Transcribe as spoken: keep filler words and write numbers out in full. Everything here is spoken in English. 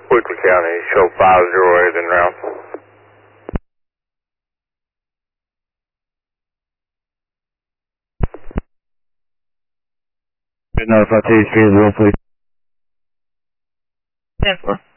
Weekly County, show five zero eight in round. Notify T H P as well, please. ten four.